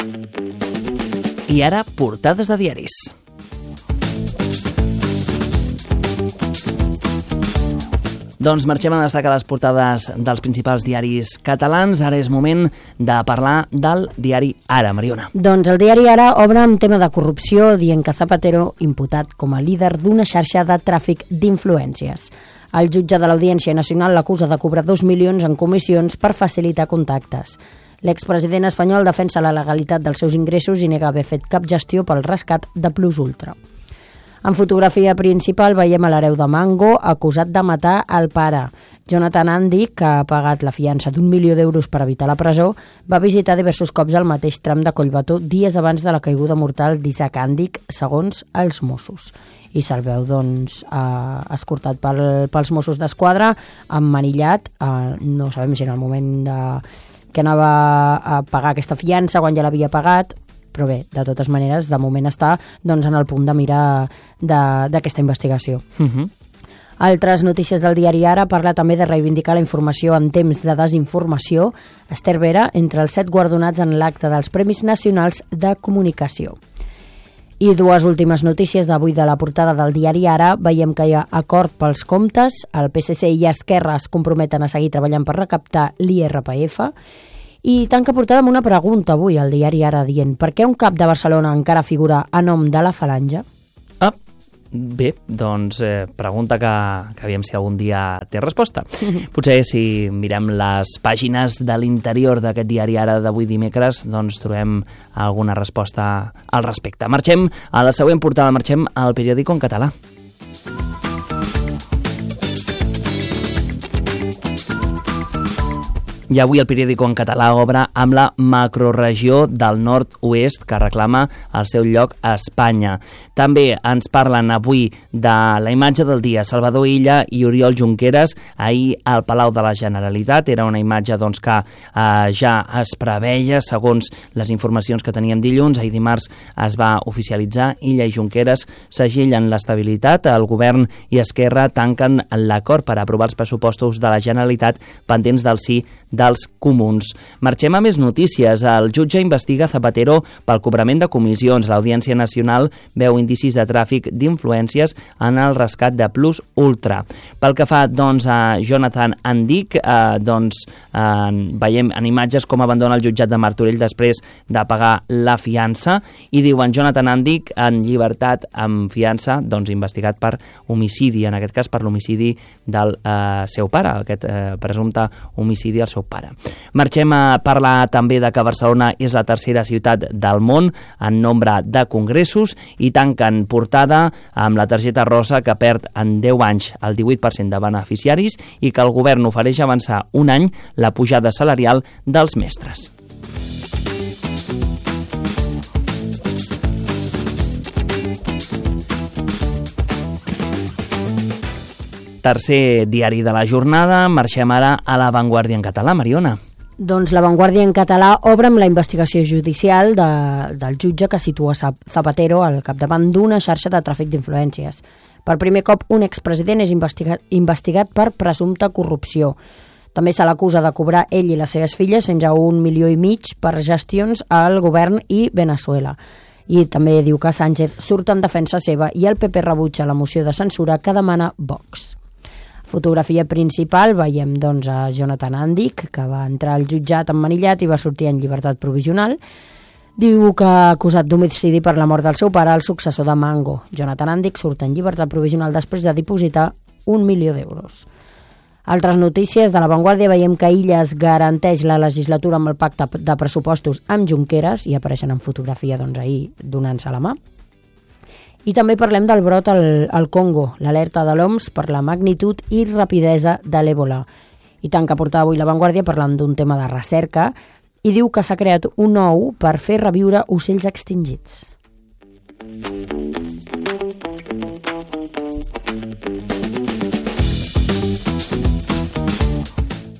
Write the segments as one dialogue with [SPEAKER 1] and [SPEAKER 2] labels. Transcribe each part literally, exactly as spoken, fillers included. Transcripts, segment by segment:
[SPEAKER 1] I ara, portades de diaris. Doncs marxem a destacar les portades dels principals diaris catalans. Ara és moment de parlar del diari Ara, Mariona.
[SPEAKER 2] Doncs el diari Ara obre amb tema de corrupció, dient que Zapatero, imputat com a líder d'una xarxa de tràfic d'influències. El jutge de l'Audiència Nacional l'acusa de cobrar dos milions en comissions per facilitar contactes. L'expresident espanyol defensa la legalitat dels seus ingressos i nega haver fet cap gestió pel rescat de Plus Ultra. En fotografia principal veiem a l'hereu de Mango acusat de matar el pare. Jonathan Andic, que ha pagat la fiança d'un milió d'euros per evitar la presó, va visitar diversos cops el mateix tram de Collbató dies abans de la caiguda mortal d'Isaac Andic, segons els Mossos. I se'l veu, doncs, eh, escortat pel, pels Mossos d'Esquadra, emmanillat, eh, no sabem si en el moment de, que anava a pagar aquesta fiança, quan ja l'havia pagat, però bé, de totes maneres, de moment està doncs, en el punt de mira d'aquesta investigació.
[SPEAKER 1] Uh-huh.
[SPEAKER 2] Altres notícies del diari Ara parla també de reivindicar la informació en temps de desinformació. Esther Vera, entre els set guardonats en l'acte dels Premis Nacionals de Comunicació. I dues últimes notícies d'avui de la portada del diari Ara. Veiem que hi ha acord pels comptes, el P S C i Esquerra es comprometen a seguir treballant per recaptar l'I R P F. I tanca portada amb una pregunta avui al diari Ara dient per què un cap de Barcelona encara figura a nom de la Falange?
[SPEAKER 1] Ah, bé, doncs eh, pregunta que, que aviam si algun dia té resposta. Potser si mirem les pàgines de l'interior d'aquest diari Ara d'avui dimecres, doncs trobem alguna resposta al respecte. Marxem a la següent portada, marxem al periòdico en català. I avui el periòdico en català obre amb la macroregió del nord-oest que reclama el seu lloc a Espanya. També ens parlen avui de la imatge del dia. Salvador Illa i Oriol Junqueras ahir al Palau de la Generalitat. Era una imatge doncs, que eh, ja es preveia segons les informacions que teníem dilluns. Ahir dimarts es va oficialitzar. Illa i Junqueras segillen l'estabilitat. El govern i Esquerra tanquen l'acord per aprovar els pressupostos de la Generalitat pendents del sí dels comuns. Marxem a més notícies. El jutge investiga Zapatero pel cobrament de comissions. L'Audiència Nacional veu indicis de tràfic d'influències en el rescat de Plus Ultra. Pel que fa doncs, a Jonathan Andic, eh, doncs, eh, veiem en imatges com abandona el jutjat de Martorell després de pagar la fiança i diuen Jonathan Andic en llibertat amb fiança, doncs investigat per homicidi, en aquest cas per l'homicidi del eh, seu pare, aquest eh, presumpte homicidi al seu pare. Marxem a parlar també de que Barcelona és la tercera ciutat del món en nombre de congressos i tanquen portada amb la targeta rosa que perd en deu anys el divuit per cent de beneficiaris i que el govern ofereix avançar un any la pujada salarial dels mestres. Tercer diari de la jornada, marxem ara a La Vanguardia en català. Mariona.
[SPEAKER 2] Doncs La Vanguardia en català obre amb la investigació judicial de, del jutge que situa Zapatero al capdavant d'una xarxa de tràfic d'influències. Per primer cop, un expresident és investigat, investigat per presumpta corrupció. També se l'acusa de cobrar ell i les seves filles fins a un milió i mig per gestions al govern i Venezuela. I també diu que Sánchez surt en defensa seva i el P P rebutja la moció de censura que demana Vox. Fotografia principal, veiem doncs, a Jonathan Andic, que va entrar al jutjat emmanillat i va sortir en llibertat provisional. Diu que ha acusat d'homicidi per la mort del seu pare, el successor de Mango. Jonathan Andic surt en llibertat provisional després de dipositar un milió d'euros. Altres notícies de La Vanguardia, veiem que Illa es garanteix la legislatura amb el pacte de pressupostos amb Junqueras i apareixen en fotografia doncs, ahir donant-se la mà. I també parlem del brot al, al Congo, l'alerta de l'O M S per la magnitud i rapidesa de l'Ebola. I tant que porta avui La Vanguardia parlant d'un tema de recerca i diu que s'ha creat un ou per fer reviure ocells extingits.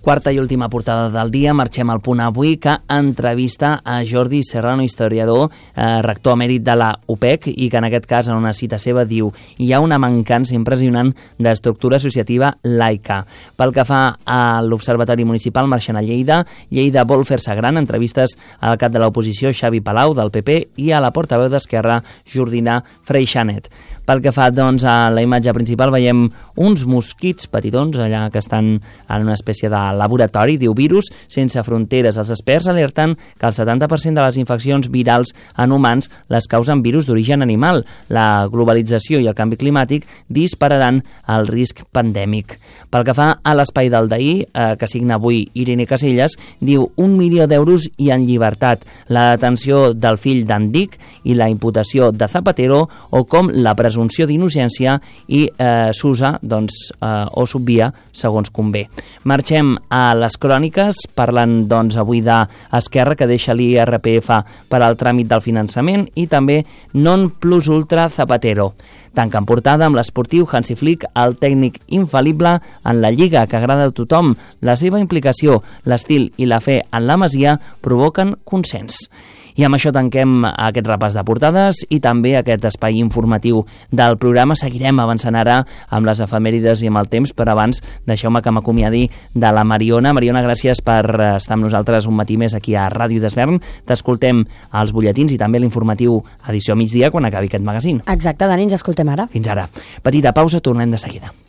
[SPEAKER 1] Quarta i última portada del dia, marxem al Punt Avui, que entrevista a Jordi Serrano, historiador, eh, rector emèrit de la U P E C, i que en aquest cas, en una cita seva, diu: hi ha una mancança impressionant d'estructura associativa laica. Pel que fa a l'Observatori Municipal, marxant a Lleida, Lleida vol fer-se gran, entrevistes al cap de l'oposició, Xavi Palau, del P P, i a la portaveu d'Esquerra, Jordina Freixanet. Pel que fa, doncs, a la imatge principal, veiem uns mosquits petitons, allà que estan en una espècie de laboratori, diu Virus sense fronteres. Els experts alerten que el setanta per cent de les infeccions virals en humans les causen virus d'origen animal. La globalització i el canvi climàtic dispararan el risc pandèmic. Pel que fa a l'espai del d'ahir, eh, que signa avui Irene Casellas, diu un milió d'euros i en llibertat, la detenció del fill d'en Dic i la imputació de Zapatero, o com la presumpció d'innocència i eh, s'usa, doncs, eh, o s'obvia segons convé. Marxem a les cròniques, parlant doncs avui d'Esquerra, que deixa l'I R P F per al tràmit del finançament, i també non plus ultra Zapatero. Tanca en portada amb l'esportiu Hansi Flick, el tècnic infal·lible en la Lliga, que agrada a tothom. La seva implicació, l'estil i la fe en la Masia provoquen consens. I amb això tanquem aquest repàs de portades i també aquest espai informatiu del programa. Seguirem avançant ara amb les efemèrides i amb el temps, però abans deixeu-me que m'acomiadi de la Mariona. Mariona, gràcies per estar amb nosaltres un matí més aquí a Ràdio d'Esvern. T'escoltem als butlletins i també l'informatiu edició migdia quan acabi aquest magazín.
[SPEAKER 2] Exacte, Dani, ens escoltem ara.
[SPEAKER 1] Fins ara. Petita pausa, tornem de seguida.